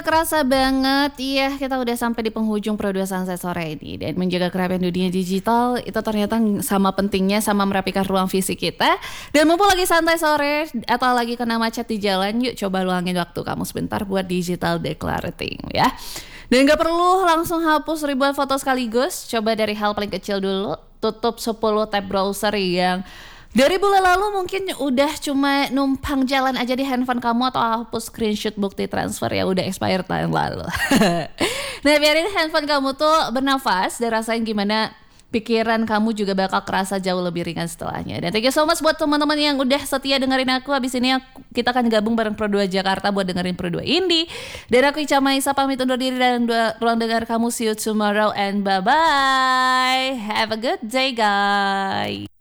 Kerasa banget, iya kita udah sampai di penghujung Pro 2 Sunset sore ini. Dan menjaga kerapian dunia digital itu ternyata sama pentingnya sama merapikan ruang fisik kita. Dan mumpung lagi santai sore atau lagi kena macet di jalan, yuk coba luangin waktu kamu sebentar buat digital decluttering ya. Dan gak perlu langsung hapus ribuan foto sekaligus, coba dari hal paling kecil dulu. Tutup 10 tab browser yang dari bulan lalu mungkin udah cuma numpang jalan aja di handphone kamu, atau hapus screenshot bukti transfer yang udah expired tahun lalu. Nah, biarin handphone kamu tuh bernafas dan rasain gimana pikiran kamu juga bakal kerasa jauh lebih ringan setelahnya. Dan thank you so much buat teman-teman yang udah setia dengerin aku. Habis ini kita akan gabung bareng Pro 2 Jakarta buat dengerin Pro 2 Indie. Dan aku Ica Maisa pamit undur diri dan ruang dengar kamu. See you tomorrow and bye-bye. Have a good day guys.